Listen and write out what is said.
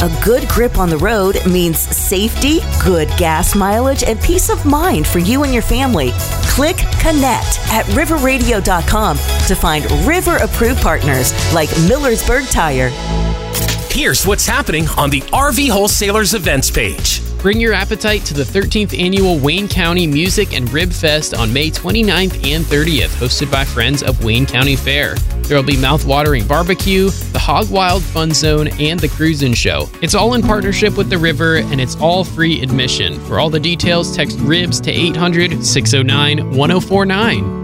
A good grip on the road means safety, good gas mileage, and peace of mind for you and your family. Click Connect at riverradio.com to find River-approved partners like Millersburg Tire. Here's what's happening on the RV Wholesalers events page. Bring your appetite to the 13th annual Wayne County Music and Rib Fest on May 29th and 30th, hosted by Friends of Wayne County Fair. There will be mouth-watering barbecue, the Hog Wild Fun Zone, and the Cruisin' Show. It's all in partnership with the River, and it's all free admission. For all the details, text RIBS to 800-609-1049.